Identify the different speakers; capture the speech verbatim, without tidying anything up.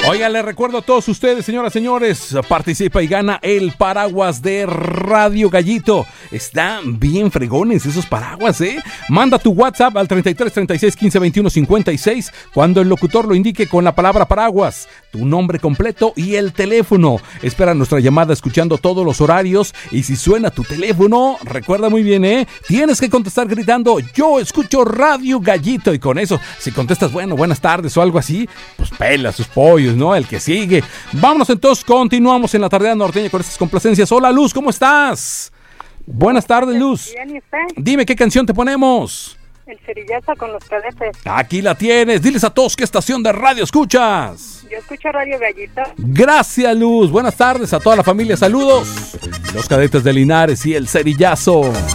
Speaker 1: Oiga, les recuerdo a todos ustedes, señoras y señores, participa y gana el paraguas de Radio Gallito. Están bien fregones esos paraguas, ¿eh? Manda tu WhatsApp al treinta y tres, treinta y seis, quince, veintiuno, cincuenta y seis cuando el locutor lo indique con la palabra paraguas, tu nombre completo y el teléfono. Espera nuestra llamada escuchando todos los horarios y si suena tu teléfono, recuerda muy bien, ¿eh? Tienes que contestar gritando, yo escucho Radio Gallito, y con eso, si contestas, bueno, buenas tardes o algo así, pues pela sus pollos, ¿no? El que sigue. Vámonos entonces, continuamos en la tardeada norteña con estas complacencias. Hola, Luz, ¿cómo estás? Buenas tardes, Luz.
Speaker 2: Bien, ¿y usted?
Speaker 1: Dime, ¿qué canción te ponemos?
Speaker 2: El Cerillazo con los Cadetes.
Speaker 1: Aquí la tienes. Diles a todos qué estación de radio escuchas.
Speaker 2: Yo escucho Radio Gallito.
Speaker 1: Gracias, Luz. Buenas tardes a toda la familia. Saludos. Los Cadetes de Linares y el Cerillazo.